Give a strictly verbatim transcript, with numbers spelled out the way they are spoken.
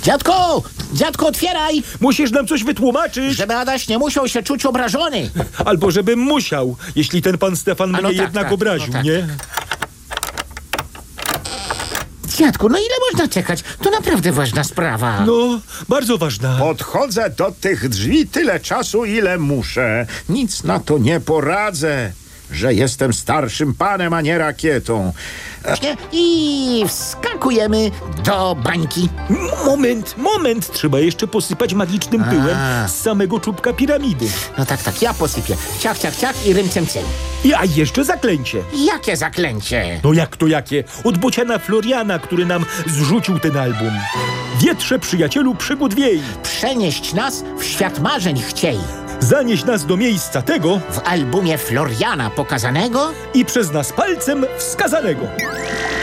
Dziadku! Dziadku, otwieraj! Musisz nam coś wytłumaczyć. Żeby Adaś nie musiał się czuć obrażony. Albo żebym musiał, jeśli ten pan Stefan mnie no tak, jednak tak, obraził, no tak. nie? Dziadku, no ile można czekać? To naprawdę ważna sprawa. No, bardzo ważna. Podchodzę do tych drzwi tyle czasu, ile muszę. Nic na to nie poradzę, że jestem starszym panem, a nie rakietą. I wskakujemy do bańki. Moment, moment. Trzeba jeszcze posypać magicznym pyłem A. z samego czubka piramidy. No tak, tak, ja posypię. Ciach, ciach, ciach i rym, cem, cem. I a jeszcze zaklęcie. Jakie zaklęcie? No jak to jakie? Od bociana Floriana, który nam zrzucił ten album. Wietrze, przyjacielu, przygód wiej. Przenieść nas w świat marzeń chciej. Zanieś nas do miejsca tego W albumie Floriana pokazanego i przez nas palcem wskazanego.